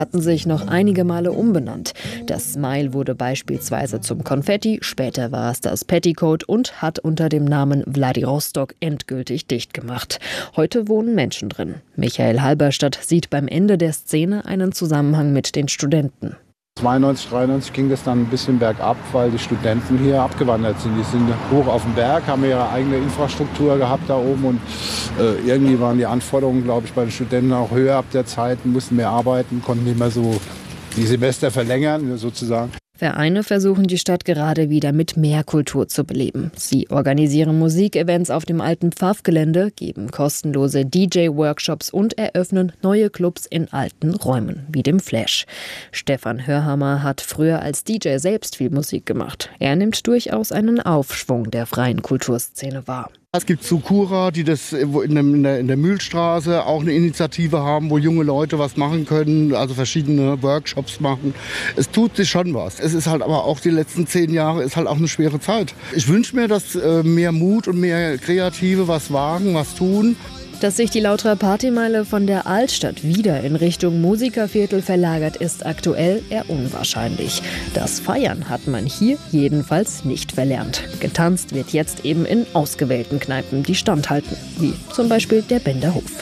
hatten sich noch einige Male umbenannt. Das Smile wurde beispielsweise zum Konfetti, später war es das Petticoat und hat unter dem Namen Wladiwostok endgültig dicht gemacht. Heute wohnen Menschen drin. Michael Halberstadt sieht beim Ende der Szene einen Zusammenhang mit den Studenten. 92, 93 ging das dann ein bisschen bergab, weil die Studenten hier abgewandert sind. Die sind hoch auf dem Berg, haben ihre eigene Infrastruktur gehabt da oben und irgendwie waren die Anforderungen, glaube ich, bei den Studenten auch höher ab der Zeit, mussten mehr arbeiten, konnten nicht mehr so die Semester verlängern sozusagen. Vereine versuchen die Stadt gerade wieder mit mehr Kultur zu beleben. Sie organisieren Musikevents auf dem alten Pfaffgelände, geben kostenlose DJ-Workshops und eröffnen neue Clubs in alten Räumen, wie dem Flash. Stefan Hörhammer hat früher als DJ selbst viel Musik gemacht. Er nimmt durchaus einen Aufschwung der freien Kulturszene wahr. Es gibt Sukura, die das in der Mühlstraße auch eine Initiative haben, wo junge Leute was machen können, also verschiedene Workshops machen. Es tut sich schon was. Es ist halt aber auch die letzten 10 Jahre ist halt auch eine schwere Zeit. Ich wünsche mir, dass mehr Mut und mehr Kreative was wagen, was tun. Dass sich die Lauterer Partymeile von der Altstadt wieder in Richtung Musikerviertel verlagert, ist aktuell eher unwahrscheinlich. Das Feiern hat man hier jedenfalls nicht verlernt. Getanzt wird jetzt eben in ausgewählten Kneipen, die standhalten, wie zum Beispiel der Bender Hof.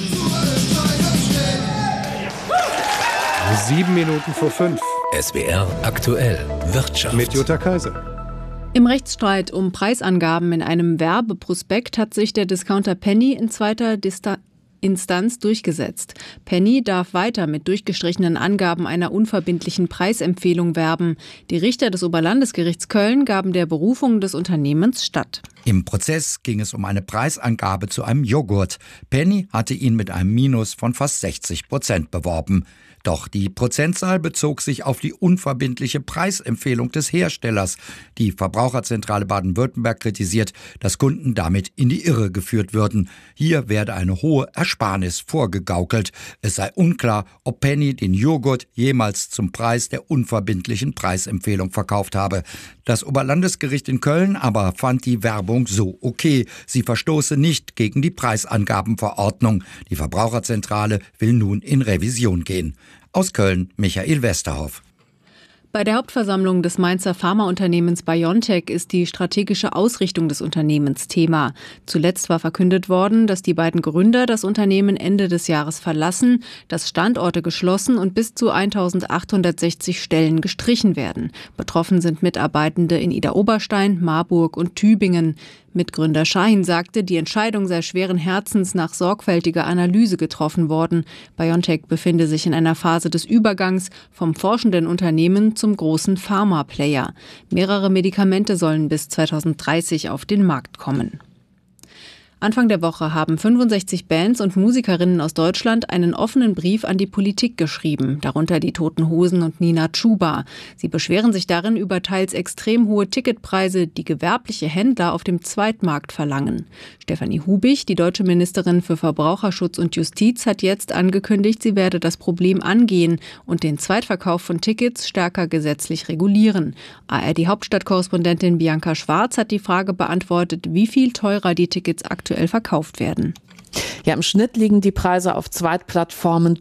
7 Minuten vor 5. SWR aktuell Wirtschaft. Mit Jutta Kaiser. Im Rechtsstreit um Preisangaben in einem Werbeprospekt hat sich der Discounter Penny in zweiter Instanz durchgesetzt. Penny darf weiter mit durchgestrichenen Angaben einer unverbindlichen Preisempfehlung werben. Die Richter des Oberlandesgerichts Köln gaben der Berufung des Unternehmens statt. Im Prozess ging es um eine Preisangabe zu einem Joghurt. Penny hatte ihn mit einem Minus von fast 60% beworben. Doch die Prozentzahl bezog sich auf die unverbindliche Preisempfehlung des Herstellers. Die Verbraucherzentrale Baden-Württemberg kritisiert, dass Kunden damit in die Irre geführt würden. Hier werde eine hohe Ersparnis vorgegaukelt. Es sei unklar, ob Penny den Joghurt jemals zum Preis der unverbindlichen Preisempfehlung verkauft habe. Das Oberlandesgericht in Köln aber fand die Werbung so okay. Sie verstoße nicht gegen die Preisangabenverordnung. Die Verbraucherzentrale will nun in Revision gehen. Aus Köln, Michael Westerhoff. Bei der Hauptversammlung des Mainzer Pharmaunternehmens BioNTech ist die strategische Ausrichtung des Unternehmens Thema. Zuletzt war verkündet worden, dass die beiden Gründer das Unternehmen Ende des Jahres verlassen, dass Standorte geschlossen und bis zu 1860 Stellen gestrichen werden. Betroffen sind Mitarbeitende in Idar-Oberstein, Marburg und Tübingen. Mitgründer Schahin sagte, die Entscheidung sei schweren Herzens nach sorgfältiger Analyse getroffen worden. BioNTech befinde sich in einer Phase des Übergangs vom forschenden Unternehmen zum großen Pharma-Player. Mehrere Medikamente sollen bis 2030 auf den Markt kommen. Anfang der Woche haben 65 Bands und Musikerinnen aus Deutschland einen offenen Brief an die Politik geschrieben, darunter die Toten Hosen und Nina Chuba. Sie beschweren sich darin über teils extrem hohe Ticketpreise, die gewerbliche Händler auf dem Zweitmarkt verlangen. Stefanie Hubig, die deutsche Ministerin für Verbraucherschutz und Justiz, hat jetzt angekündigt, sie werde das Problem angehen und den Zweitverkauf von Tickets stärker gesetzlich regulieren. ARD-Hauptstadtkorrespondentin Bianca Schwarz hat die Frage beantwortet, wie viel teurer die Tickets aktuell verkauft werden. Ja, im Schnitt liegen die Preise auf Zweitplattformen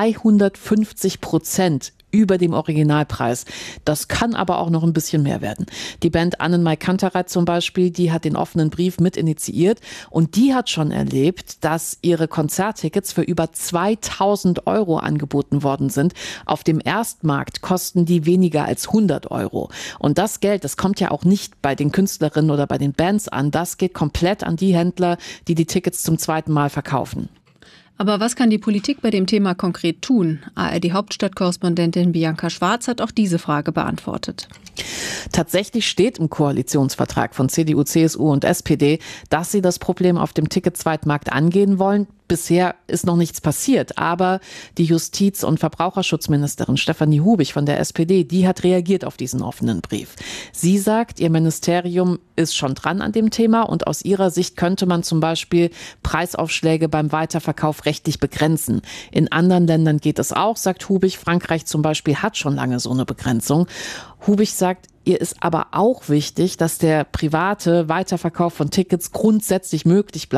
250% über dem Originalpreis. Das kann aber auch noch ein bisschen mehr werden. Die Band Annenmai Kantereit zum Beispiel, die hat den offenen Brief mit initiiert und die hat schon erlebt, dass ihre Konzerttickets für über 2.000 € angeboten worden sind. Auf dem Erstmarkt kosten die weniger als 100 €. Und das Geld, das kommt ja auch nicht bei den Künstlerinnen oder bei den Bands an. Das geht komplett an die Händler, die die Tickets zum zweiten Mal verkaufen. Aber was kann die Politik bei dem Thema konkret tun? ARD-Hauptstadtkorrespondentin Bianca Schwarz hat auch diese Frage beantwortet. Tatsächlich steht im Koalitionsvertrag von CDU, CSU und SPD, dass sie das Problem auf dem Ticketzweitmarkt angehen wollen. Bisher ist noch nichts passiert, aber die Justiz- und Verbraucherschutzministerin Stefanie Hubig von der SPD, die hat reagiert auf diesen offenen Brief. Sie sagt, ihr Ministerium ist schon dran an dem Thema und aus ihrer Sicht könnte man zum Beispiel Preisaufschläge beim Weiterverkauf rechtlich begrenzen. In anderen Ländern geht es auch, sagt Hubig. Frankreich zum Beispiel hat schon lange so eine Begrenzung. Hubig sagt, ihr ist aber auch wichtig, dass der private Weiterverkauf von Tickets grundsätzlich möglich bleibt,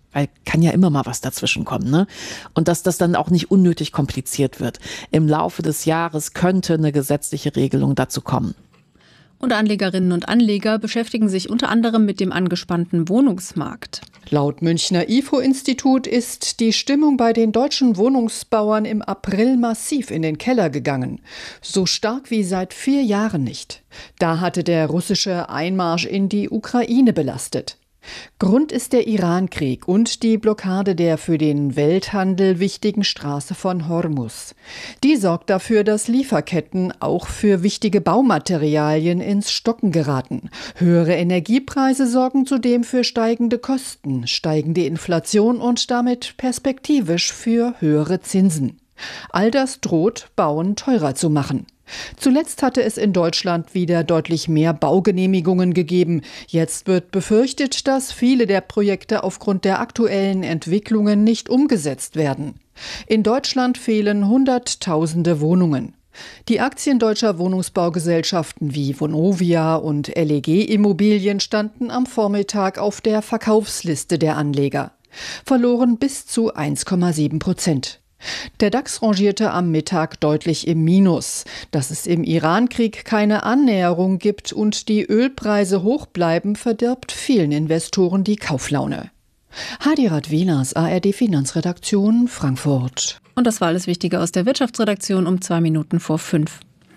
weil kann ja immer mal was dazwischen kommen, ne? Und dass das dann auch nicht unnötig kompliziert wird. Im Laufe des Jahres könnte eine gesetzliche Regelung dazu kommen. Und Anlegerinnen und Anleger beschäftigen sich unter anderem mit dem angespannten Wohnungsmarkt. Laut Münchner IFO-Institut ist die Stimmung bei den deutschen Wohnungsbauern im April massiv in den Keller gegangen. So stark wie seit 4 Jahren nicht. Da hatte der russische Einmarsch in die Ukraine belastet. Grund ist der Irankrieg und die Blockade der für den Welthandel wichtigen Straße von Hormuz. Die sorgt dafür, dass Lieferketten auch für wichtige Baumaterialien ins Stocken geraten. Höhere Energiepreise sorgen zudem für steigende Kosten, steigende Inflation und damit perspektivisch für höhere Zinsen. All das droht, Bauen teurer zu machen. Zuletzt hatte es in Deutschland wieder deutlich mehr Baugenehmigungen gegeben. Jetzt wird befürchtet, dass viele der Projekte aufgrund der aktuellen Entwicklungen nicht umgesetzt werden. In Deutschland fehlen Hunderttausende Wohnungen. Die Aktien deutscher Wohnungsbaugesellschaften wie Vonovia und LEG Immobilien standen am Vormittag auf der Verkaufsliste der Anleger, verloren bis zu 1,7%. Der DAX rangierte am Mittag deutlich im Minus. Dass es im Irankrieg keine Annäherung gibt und die Ölpreise hoch bleiben, verdirbt vielen Investoren die Kauflaune. Hadi Radwilas, ARD Finanzredaktion, Frankfurt. Und das war alles Wichtige aus der Wirtschaftsredaktion um 2:05.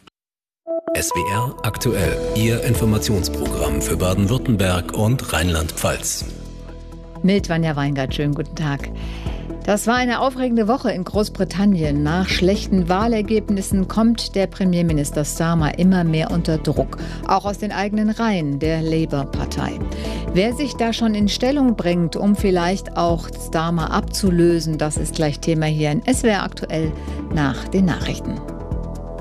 SWR aktuell, Ihr Informationsprogramm für Baden-Württemberg und Rheinland-Pfalz. Mit Vanja Weingart, schönen guten Tag. Das war eine aufregende Woche in Großbritannien. Nach schlechten Wahlergebnissen kommt der Premierminister Starmer immer mehr unter Druck, auch aus den eigenen Reihen der Labour-Partei. Wer sich da schon in Stellung bringt, um vielleicht auch Starmer abzulösen, das ist gleich Thema hier in SWR aktuell nach den Nachrichten.